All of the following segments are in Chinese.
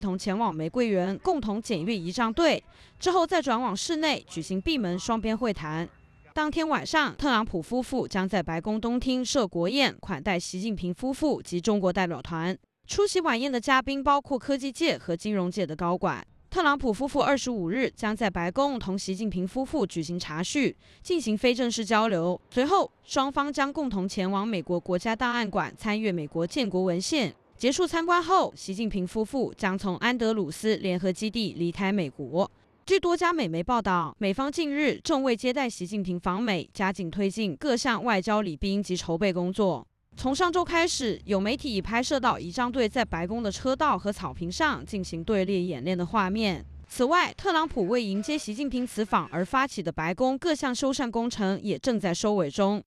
同前往玫瑰园共同检阅仪仗队，之后再转往室内举行闭门双边会谈。当天晚上，特朗普夫妇将在白宫东厅设国宴，款待习近平夫妇及中国代表团。出席晚宴的嘉宾包括科技界和金融界的高管。特朗普夫妇25日将在白宫同习近平夫妇举行茶叙，进行非正式交流。随后，双方将共同前往美国国家档案馆参阅美国建国文献。结束参观后，习近平夫妇将从安德鲁斯联合基地离开美国。据多家美媒报道，美方近日正为接待习近平访美，加紧推进各项外交礼宾及筹备工作。从上周开始，有媒体已拍摄到仪仗队在白宫的车道和草坪上进行队列演练的画面。此外，特朗普为迎接习近平此访而发起的白宫各项修缮工程也正在收尾中。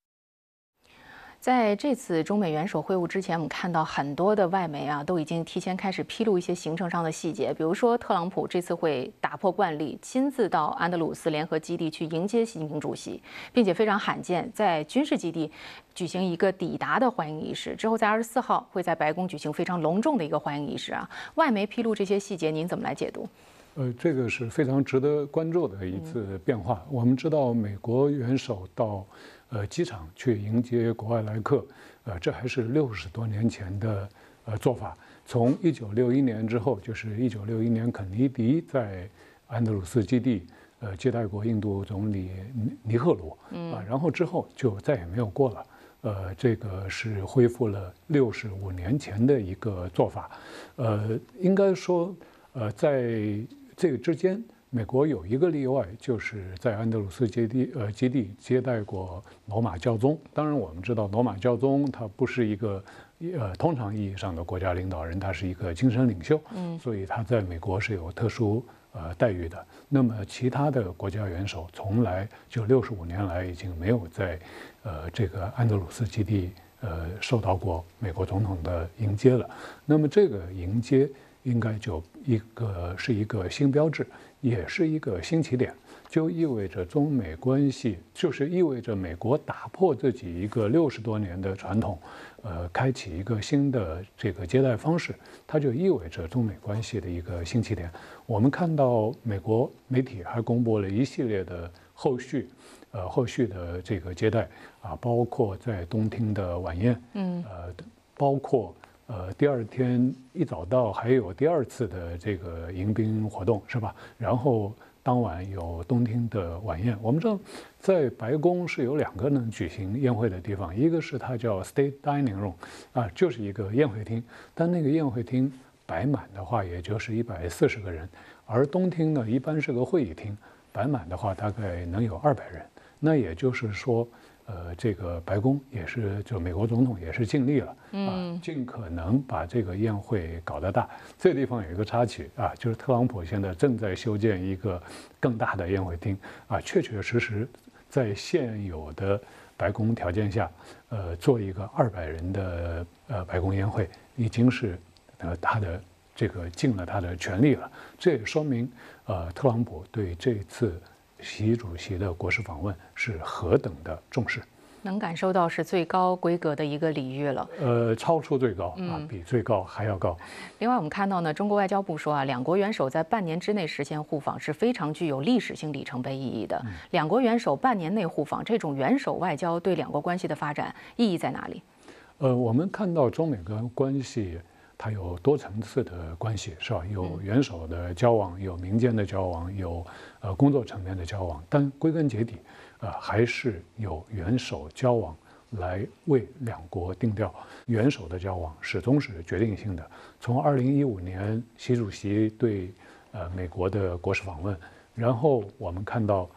在这次中美元首会晤之前，我们看到很多的外媒都已经提前开始披露一些行程上的细节，比如说特朗普这次会打破惯例，亲自到安德鲁斯联合基地去迎接习近平主席，并且非常罕见，在军事基地举行一个抵达的欢迎仪式，之后在24号会在白宫举行非常隆重的一个欢迎仪式外媒披露这些细节，您怎么来解读？ 这个是非常值得关注的一次变化。我们知道，美国元首到机场去迎接国外来客，这还是60多年前的做法。从1961年之后，就是1961年肯尼迪在安德鲁斯基地接待过印度总理尼赫鲁然后之后就再也没有过了。这个是恢复了65年前的一个做法。应该说，在这个之间，美国有一个例外，就是在安德鲁斯基地接待过罗马教宗。当然，我们知道罗马教宗他不是一个通常意义上的国家领导人，他是一个精神领袖，所以他在美国是有特殊待遇的。那么其他的国家元首从来就65年来已经没有在这个安德鲁斯基地受到过美国总统的迎接了。那么这个迎接应该是一个新标志，也是一个新起点，就意味着中美关系，就是意味着美国打破自己一个60多年的传统，开启一个新的这个接待方式，它就意味着中美关系的一个新起点。我们看到美国媒体还公布了一系列的后续的这个接待包括在东厅的晚宴，包括第二天一早到还有第2次的这个迎宾活动，是吧？然后当晚有东厅的晚宴。我们知道，在白宫是有2个能举行宴会的地方，一个是它叫 State Dining Room，就是一个宴会厅，但那个宴会厅摆满的话，也就是140个人，而东厅呢，一般是个会议厅，摆满的话大概能有200人。那也就是说，这个白宫也是，就美国总统也是尽力了尽可能把这个宴会搞得大。这个地方有一个插曲就是特朗普现在正在修建一个更大的宴会厅确确实实在现有的白宫条件下，做一个200人的白宫宴会，已经是他的这个尽了他的全力了。这也说明特朗普对这次习主席的国事访问是何等的重视， 能感受到是最高规格的一个礼遇了。 超出最高比最高还要高。 另外，我们看到呢，中国外交部说两国元首在半年之内实现互访是非常具有历史性里程碑意义的。两国元首半年内互访，这种元首外交对两国关系的发展意义在哪里？ 我们看到中美关系，它有多层次的关系，是吧？有元首的交往，有民间的交往，有工作层面的交往，但归根结底，还是有元首交往来为两国定调。元首的交往始终是决定性的。从2015年习主席对美国的国事访问，然后我们看到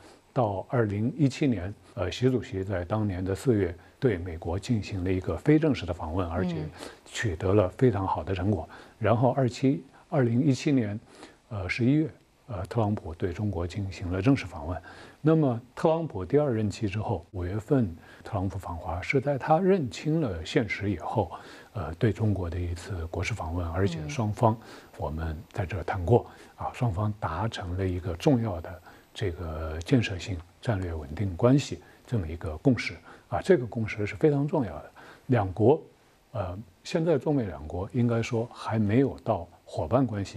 2017年，习主席在当年的4月对美国进行了一个非正式的访问，而且取得了非常好的成果。然后2017年11月，特朗普对中国进行了正式访问。那么特朗普第2任期之后，5月份特朗普访华是在他认清了现实以后，对中国的一次国事访问，而且双方我们在这谈过双方达成了一个重要的这个建设性战略稳定关系这么一个共识这个共识是非常重要的。两国现在中美两国应该说还没有到伙伴关系。